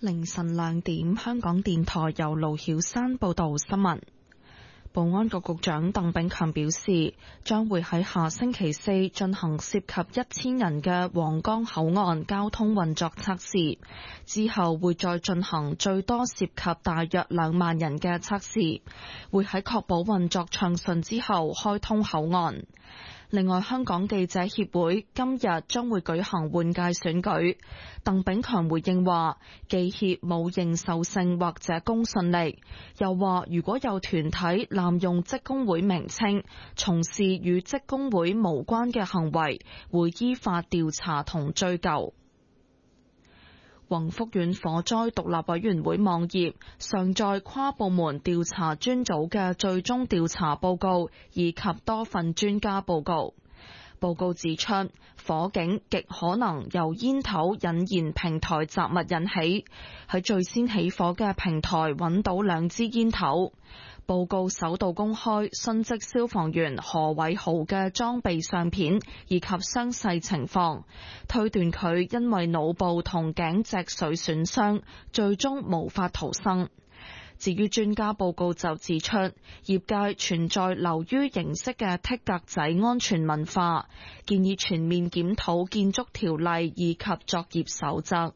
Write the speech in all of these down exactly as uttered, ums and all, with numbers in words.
凌晨兩點，香港電台由盧曉山報道新聞。保安局局長鄧炳強表示，將會喺下星期四進行涉及一千人嘅皇崗口岸交通運作測試，之後會再進行最多涉及大約兩萬人嘅測試，會喺確保運作暢順之後開通口岸。另外，香港記者協會今日將會舉行換屆選舉。鄧炳強回應話，記協冇認受性或者公信力，又話如果有團體濫用職工會名稱，從事與職工會無關嘅行為，會依法調查同追究。宏福苑火災獨立委員會網頁上載跨部門調查專組嘅最終調查報告以及多份專家報告。報告指出，火警極可能由煙頭引燃平台雜物引起，喺最先起火嘅平台揾到兩支煙頭。報告首度公開殉職消防員何偉豪嘅裝備相片以及傷勢情況，推斷佢因為腦部同頸脊髓損傷，最終無法逃生。至於專家報告就指出，業界存在流於形式嘅剔格仔安全文化，建議全面檢討建築條例以及作業守則。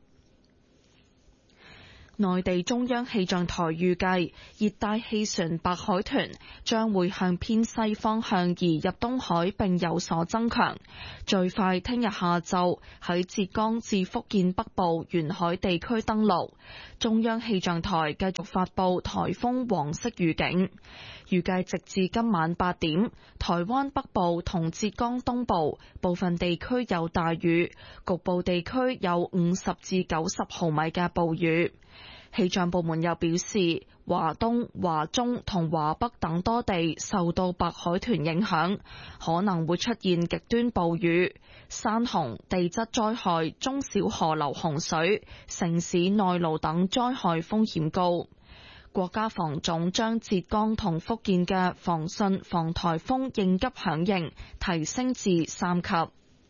內地中央氣象台預計，熱帶氣旋白海豚將會向偏西方向移入東海並有所增強，最快聽日下晝喺浙江至福建北部沿海地區登陸。中央氣象台繼續發布颱風黃色預警，預計直至今晚八點，台灣北部同浙江東部部分地區有大雨，局部地區有五十至九十毫米嘅暴雨。氣象部門又表示，華東、華中同華北等多地受到白海豚影響，可能會出現極端暴雨、山洪、地質災害、中小河流洪水、城市內澇等災害風險高。國家防總將浙江同福建嘅防汛防颱風應急響應提升至三級。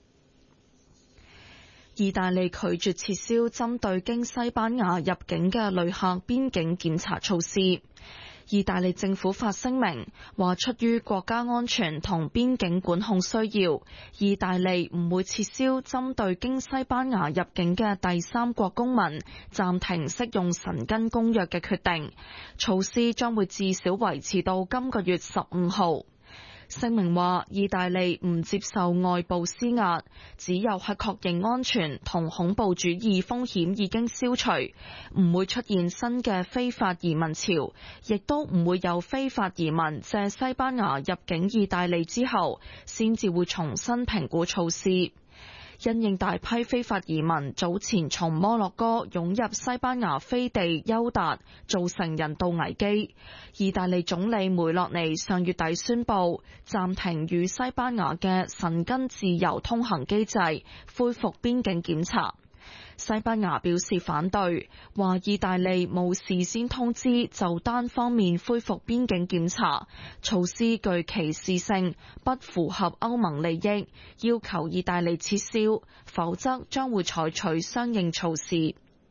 意大利拒絕撤銷針對經西班牙入境嘅旅客邊境檢查措施。意大利政府發聲明話，出於國家安全同邊境管控需要，意大利唔會撤銷針對經西班牙入境嘅第三國公民暫停適用申根公約嘅決定。措施將會至少維持到今個月十五號。聲明話，意大利唔接受外部施壓，只有喺確認安全同恐怖主義風險已經消除，唔會出現新嘅非法移民潮，亦都唔會有非法移民借西班牙入境意大利之後，先至會重新評估措施。因應大批非法移民早前從摩洛哥湧入西班牙飛地休達，造成人道危機，意大利總理梅洛尼上月底宣布暫停與西班牙嘅申根自由通行機制，恢復邊境檢查。西班牙表示反對，話意大利冇事先通知就單方面恢復邊境檢查，措施具歧視性，不符合歐盟利益，要求意大利撤銷，否則將會採取相應措施。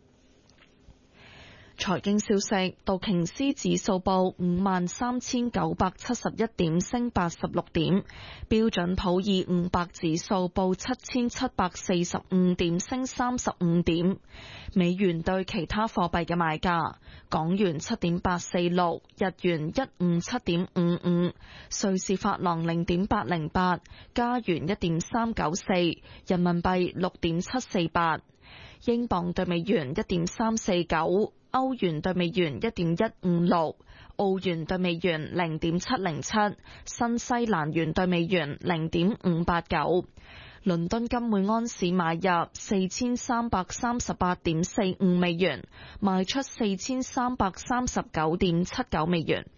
財經消息，道瓊斯指數報五萬三千九百七十一點，升八十六點；標準普爾五百指數報七千七百四十五點，升三十五點。美元對其他貨幣嘅賣價：港元七點八四六，日元一五七點五五，瑞士法郎零點八零八，加元一點三九四，人民幣六點七四八，英鎊對美元一點三四九。歐元對美元一點一五六，澳元對美元零點七零七，新西蘭元對美元零點五八九。倫敦金每安士買入四千三百三十八點四五美元，賣出四千三百三十九點七九美元。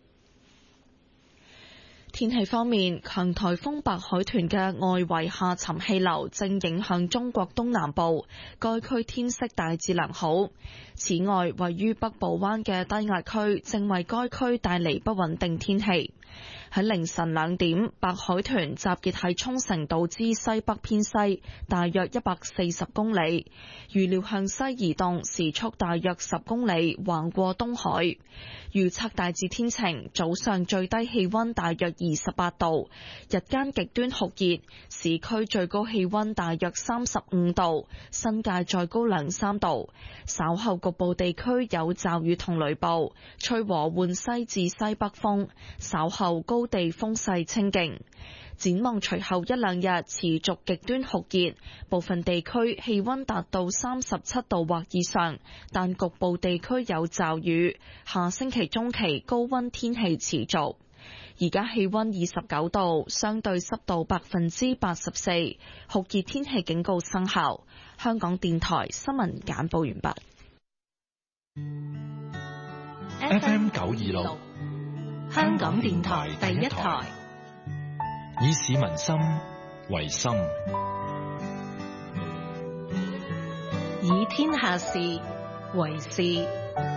天氣方面，強颱風白海豚嘅外圍下沉氣流正影響中國東南部，該區天色大致良好。此外，位於北部灣嘅低壓區正為該區帶嚟不穩定天氣。 喺凌晨兩點，白海豚集結喺沖繩島之西北偏西，大約一百四十公里，預料向西移動，時速大約十公里，橫過東海。預測大致天晴，早上最低氣溫大約二十八度，日間極端酷熱，市區最高氣溫大約三十五度，新界再高兩三度。稍後局部地區有驟雨同雷暴，吹和緩西至西北風，稍後高地風勢清勁。展望隨後一兩日持續極端酷熱，部分地區氣溫達到三十七度或以上，但局部地區有驟雨。下星期中期高溫天氣持續。而家氣溫二十九度，相對濕度百分之八十四，酷熱天氣警告生效。香港電台新聞簡報完畢。 F M 九二六，香港電台第一台，以市民心為心， 以天下事為事。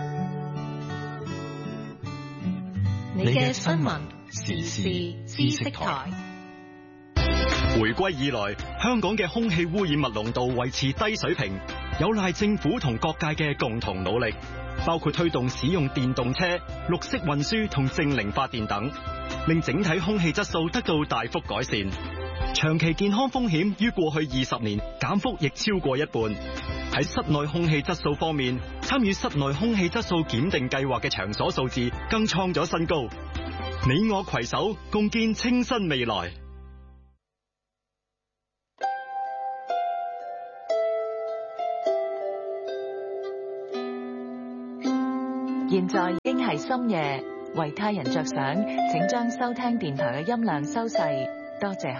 你嘅新聞時事知識台。 回歸以來，香港嘅空氣污染物濃度維持低水平，有賴政府同各界嘅共同努力，包括推動使用電動車、綠色運輸同淨零發電等，令整體空氣質素得到大幅改善。長期健康風險於過去二十年減幅亦超過一半。喺室內空氣質素方面，參與室內空氣質素檢定計劃嘅場所數字更創咗新高。你我攜手共建清新未來。 現在已經係深夜，為他人着想，請將收聽電台嘅音量收細，多謝。